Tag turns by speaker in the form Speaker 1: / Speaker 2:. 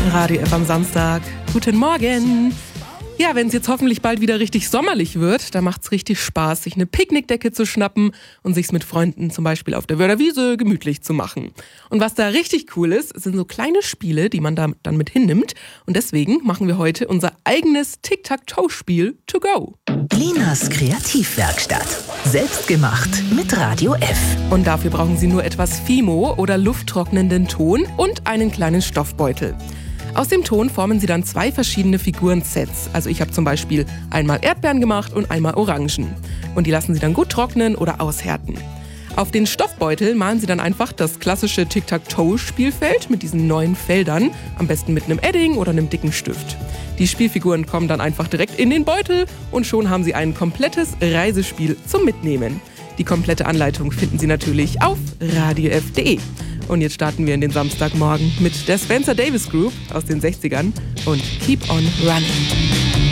Speaker 1: Radio F am Samstag. Guten Morgen. Ja, wenn es jetzt hoffentlich bald wieder richtig sommerlich wird, dann macht's richtig Spaß, sich eine Picknickdecke zu schnappen und sich's mit Freunden zum Beispiel auf der Wörder Wiese gemütlich zu machen. Und was da richtig cool ist, sind so kleine Spiele, die man da dann mit hinnimmt. Und deswegen machen wir heute unser eigenes Tic-Tac-Toe-Spiel to go.
Speaker 2: Linas Kreativwerkstatt. Selbstgemacht mit Radio F.
Speaker 1: Und dafür brauchen Sie nur etwas Fimo oder lufttrocknenden Ton und einen kleinen Stoffbeutel. Aus dem Ton formen Sie dann 2 verschiedene Figurensets. Also ich habe zum Beispiel einmal Erdbeeren gemacht und einmal Orangen. Und die lassen Sie dann gut trocknen oder aushärten. Auf den Stoffbeutel malen Sie dann einfach das klassische Tic-Tac-Toe-Spielfeld mit diesen 9 Feldern, am besten mit einem Edding oder einem dicken Stift. Die Spielfiguren kommen dann einfach direkt in den Beutel und schon haben Sie ein komplettes Reisespiel zum Mitnehmen. Die komplette Anleitung finden Sie natürlich auf radiof.de. Und jetzt starten wir in den Samstagmorgen mit der Spencer Davis Group aus den 60ern und Keep on Running.